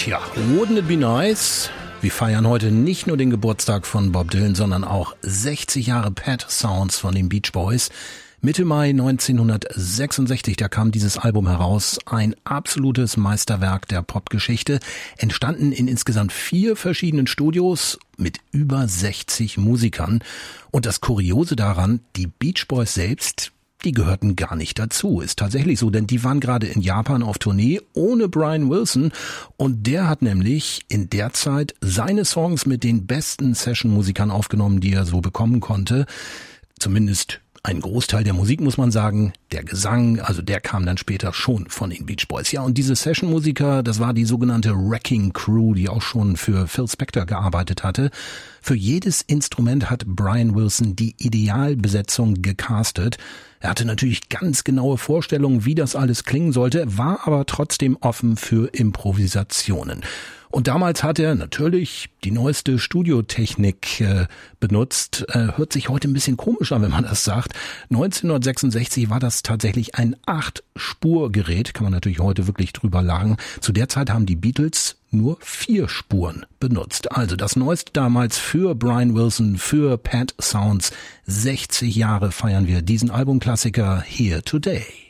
Tja, wouldn't it be nice? Wir feiern heute nicht nur den Geburtstag von Bob Dylan, sondern auch 60 Jahre Pet Sounds von den Beach Boys. Mitte Mai 1966, da kam dieses Album heraus, ein absolutes Meisterwerk der Popgeschichte, entstanden in insgesamt 4 verschiedenen Studios mit über 60 Musikern. Und das Kuriose daran, die Beach Boys selbst, die gehörten gar nicht dazu. Ist tatsächlich so, denn die waren gerade in Japan auf Tournee ohne Brian Wilson und der hat nämlich in der Zeit seine Songs mit den besten Session-Musikern aufgenommen, die er so bekommen konnte. Zumindest ein Großteil der Musik, muss man sagen. Der Gesang, also der kam dann später schon von den Beach Boys. Ja, und diese Session-Musiker, das war die sogenannte Wrecking Crew, die auch schon für Phil Spector gearbeitet hatte. Für jedes Instrument hat Brian Wilson die Idealbesetzung gecastet. Er hatte natürlich ganz genaue Vorstellungen, wie das alles klingen sollte, war aber trotzdem offen für Improvisationen. Und damals hat er natürlich die neueste Studiotechnik benutzt. Hört sich heute ein bisschen komisch an, wenn man das sagt. 1966 war das tatsächlich ein 8-Spur-Gerät, kann man natürlich heute wirklich drüber lachen. Zu der Zeit haben die Beatles nur 4 Spuren benutzt. Also das Neueste damals für Brian Wilson, für Pet Sounds. 60 Jahre feiern wir diesen Albumklassiker Here Today.